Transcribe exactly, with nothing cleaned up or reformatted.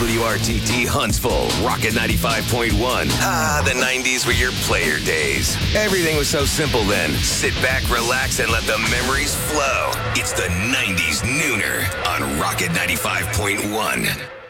W R T T Huntsville, Rocket ninety-five point one. Ah, the nineties were your player days. Everything was so simple then. Sit back, relax, and let the memories flow. It's the nineties Nooner on Rocket ninety-five point one.